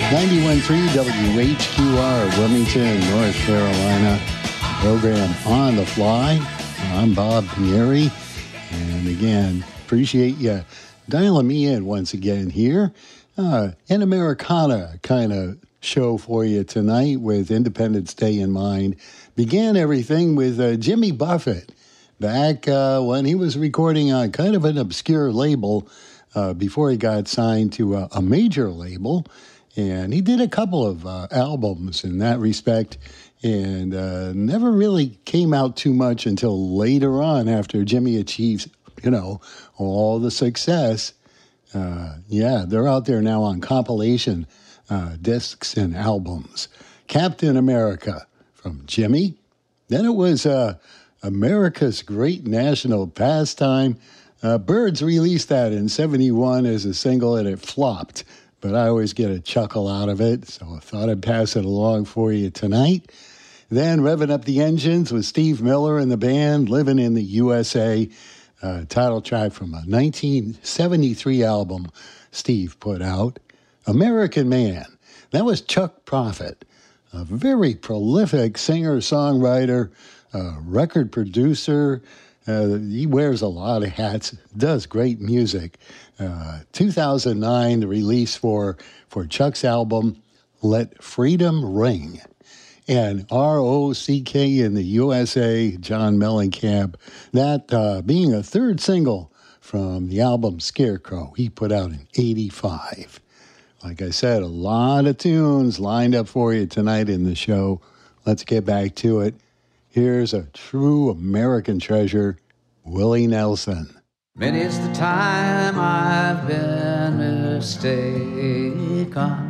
91.3 WHQR, Wilmington, North Carolina. Program On the Fly. I'm Bob Pieri. And again, appreciate you dialing me in once again here. An Americana kind of show for you tonight with Independence Day in mind. Began everything with Jimmy Buffett back when he was recording on kind of an obscure label before he got signed to a major label. And he did a couple of albums in that respect and never really came out too much until later on after Jimmy achieved, all the success. They're out there now on compilation discs and albums. Captain America from Jimmy. Then it was America's Great National Pastime. Byrds released that in 1971 as a single and it flopped. But I always get a chuckle out of it, so I thought I'd pass it along for you tonight. Then Revving Up the Engines with Steve Miller and the band, Living in the USA, title track from a 1973 album Steve put out. American Man, that was Chuck Prophet, a very prolific singer-songwriter, record producer. He wears a lot of hats, does great music. 2009, the release for Chuck's album, Let Freedom Ring. And ROCK in the USA, John Mellencamp, that being a third single from the album Scarecrow, he put out in 1985. Like I said, a lot of tunes lined up for you tonight in the show. Let's get back to it. Here's a true American treasure, Willie Nelson. Many's the time I've been mistaken